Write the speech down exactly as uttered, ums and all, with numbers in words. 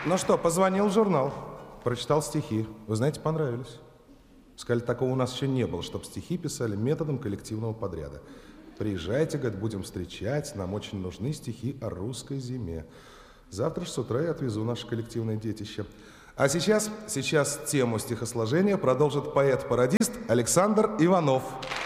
Ну что, позвонил в журнал, прочитал стихи. Вы знаете, понравились. Сказали, такого у нас еще не было, чтобы стихи писали методом коллективного подряда. Приезжайте, говорит, будем встречать, нам очень нужны стихи о русской зиме. Завтра ж с утра я отвезу наше коллективное детище. А сейчас, сейчас тему стихосложения продолжит поэт-пародист Александр Иванов.